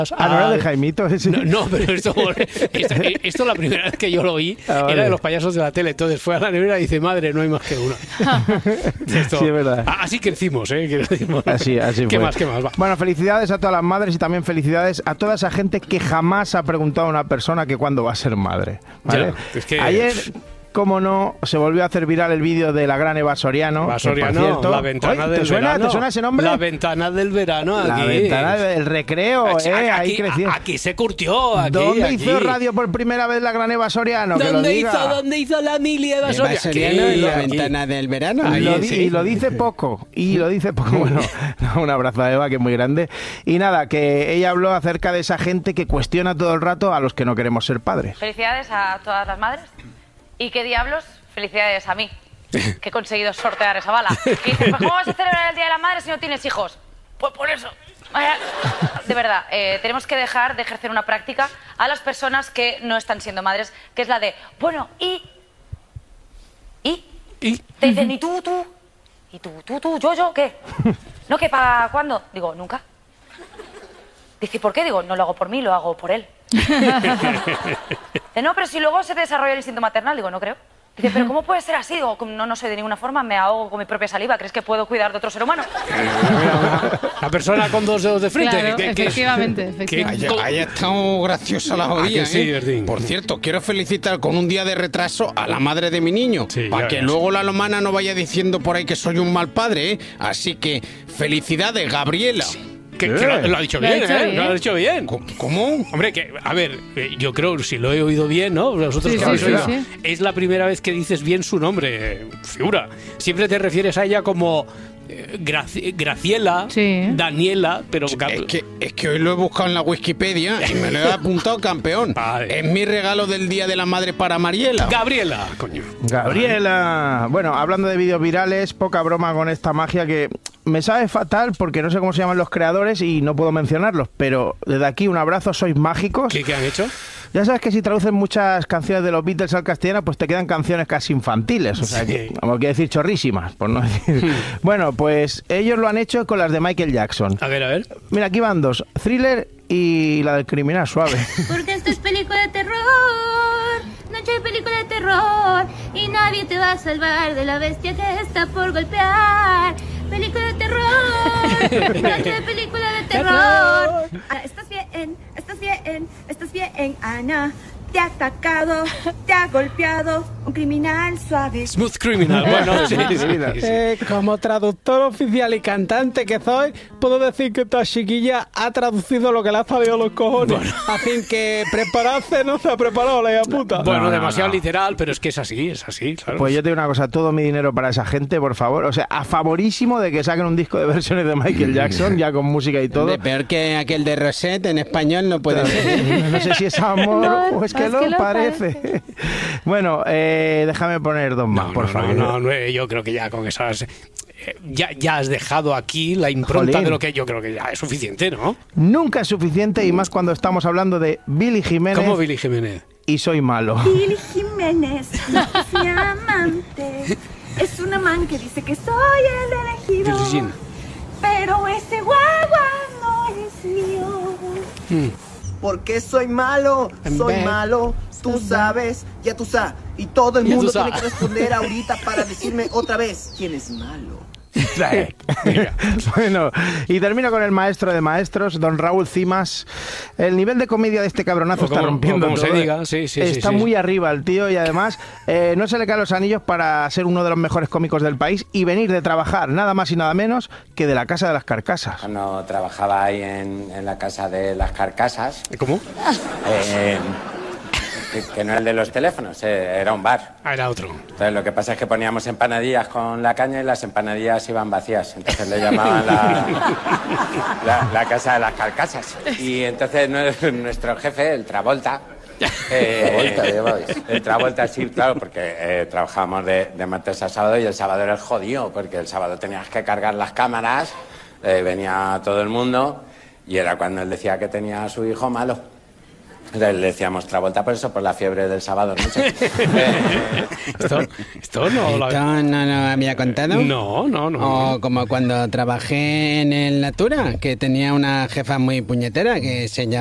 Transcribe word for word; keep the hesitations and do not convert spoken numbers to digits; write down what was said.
Ah, ¿no era de Jaimito? Ese? No, no, pero esto, esto, esto la primera vez que yo lo oí ah, vale. era de los payasos de la tele. Entonces fue a la nevera y dice, madre, no hay más que una. Esto, sí, es verdad. Así crecimos, ¿eh? Crecimos. Así, así ¿Qué fue. más, qué más? Va. Bueno, felicidades a todas las madres y también felicidades a toda esa gente que jamás ha preguntado a una persona que cuándo va a ser madre. ¿Vale? Ya, es que... Ayer... Cómo no, se volvió a hacer viral el vídeo de la gran Eva Soriano. Eva Soriano, cierto, la ventana Oye, del ¿te suena, verano. ¿Te suena ese nombre? La ventana del verano, aquí. La ventana del recreo, aquí, eh, aquí, ahí creció. Aquí se curtió, aquí, ¿Dónde aquí. hizo radio por primera vez la gran Eva Soriano? Que ¿Dónde lo diga. hizo, ¿Dónde hizo la mili Eva Soriano? Eva Soriano aquí, en la aquí. ventana del verano. Y lo, Ahí, di- sí. y lo dice poco, y lo dice poco. Bueno, un abrazo a Eva, que es muy grande. Y nada, que ella habló acerca de esa gente que cuestiona todo el rato a los que no queremos ser padres. Felicidades a todas las madres. ¿Y qué diablos? Felicidades a mí, que he conseguido sortear esa bala. Y dices, pues ¿cómo vas a celebrar el Día de la Madre si no tienes hijos? Pues por eso. De verdad, eh, tenemos que dejar de ejercer una práctica a las personas que no están siendo madres, que es la de, bueno, ¿y? ¿Y? ¿Y? Te dicen, ¿y tú, tú? ¿Y tú, tú, tú, yo, yo, qué? ¿No que para cuándo? Digo, nunca. Dice, ¿por qué? Digo, no lo hago por mí, lo hago por él. Dice, no, pero si luego se te desarrolla el instinto maternal. Digo, no creo. Dice, ¿pero cómo puede ser así? Digo, no, no soy de ninguna forma, me ahogo con mi propia saliva. ¿Crees que puedo cuidar de otro ser humano? La persona con dos dedos de frente. Claro, que, que, efectivamente, que, efectivamente. Haya, haya estado graciosa la jodida, Ah, que sí, ¿eh? Verdín. Por cierto, quiero felicitar con un día de retraso a la madre de mi niño, Sí, para ya que ves. luego la lomana no vaya diciendo por ahí que soy un mal padre, ¿eh? Así que felicidades, Gabriela. que, que lo, lo ha dicho Lo ha bien, dicho ¿eh? bien. Lo ha dicho bien. ¿Cómo? Hombre, que, a ver, eh, yo creo, si lo he oído bien, ¿no? Vosotros Sí, que sí, habéis sí, oído, sí. es la primera vez que dices bien su nombre, eh, figura. Siempre te refieres a ella como eh, Graci- Graciela, Sí. Daniela, pero... Es que, es que hoy lo he buscado en la Wikipedia y me lo he apuntado campeón. Vale. Es mi regalo del Día de la Madre para Mariela. Gabriela, coño. Gabriela. Bueno, hablando de vídeos virales, poca broma con esta magia que me sabe fatal porque no sé cómo se llaman los creadores y no puedo mencionarlos, pero desde aquí un abrazo, sois mágicos. ¿Qué, qué han hecho? Ya sabes que si traducen muchas canciones de los Beatles al castellano, pues te quedan canciones casi infantiles, o sea, Sí. que, como quiero decir, chorrísimas, por no decir. Bueno, pues ellos lo han hecho con las de Michael Jackson. A ver, a ver. Mira, aquí van dos, Thriller y la del Criminal Suave. Porque esto es película de terror, noche de película de terror, y nadie te va a salvar de la bestia que está por golpear. Película de terror, noche de película de terror. Ah, estás bien, estás bien, estás bien, Ana. Te ha atacado, te ha golpeado un criminal suave. Smooth Criminal, bueno, sí, sí, sí, sí. Eh, como traductor oficial y cantante que soy, puedo decir que esta chiquilla ha traducido lo que le ha salido a los cojones. Bueno. Así que prepararse no se ha preparado, la hija puta. Bueno, No, no, demasiado no. literal, pero es que es así, es así, claro. Pues yo te digo una cosa, todo mi dinero para esa gente, por favor. O sea, a favorísimo de que saquen un disco de versiones de Michael Jackson, ya con música y todo. De peor que aquel de Rosette en español no puede ser. No sé si es amor No, o es que es lo que lo parece. Bueno, eh, déjame poner dos más, No, por no, favor. no, no, no, yo creo que ya con esas... eh, Ya, ya has dejado aquí la impronta Jolín. de lo que yo creo que ya es suficiente, ¿no? Nunca es suficiente y más cuando estamos hablando de Billy Jiménez ¿Cómo Billy Jiménez? y Soy Malo. Billy Jiménez no es mi amante. Es un amante que dice que soy el elegido. Billie Jean. Pero ese guagua no es mío. Hmm. Porque soy malo, soy Ven. malo, tú sabes, ya tú sabes. Y todo el Ya tú mundo tiene sabes. que responder ahorita para decirme otra vez quién es malo. Bueno, y termino con el maestro de maestros, don Raúl Cimas. El nivel de comedia de este cabronazo O está como- rompiendo o como se todo, ¿eh? diga, sí, sí, sí, Está sí. muy arriba el tío y además eh, no se le caen los anillos para ser uno de los mejores cómicos del país y venir de trabajar nada más y nada menos que de la Casa de las Carcasas. Cuando trabajaba ahí en, en la casa de las carcasas, ¿Cómo? eh, que, que no era el de los teléfonos, eh, era un bar. Ah, era otro. Entonces lo que pasa es que poníamos empanadillas con la caña y las empanadillas iban vacías. Entonces le llamaban la, la, la casa de las carcasas. Y entonces nue- nuestro jefe, el Travolta... eh, Travolta, lleváis. el Travolta, sí, claro, porque eh, trabajábamos de, de martes a sábado y el sábado era el jodido, porque el sábado tenías que cargar las cámaras, eh, venía todo el mundo y era cuando él decía que tenía a su hijo malo. Le decíamos Travolta por eso, por la fiebre del sábado noche. esto, esto no lo ¿Esto no lo había contado? No, no, no. O como cuando trabajé en el Natura, que tenía una jefa muy puñetera que se llamaba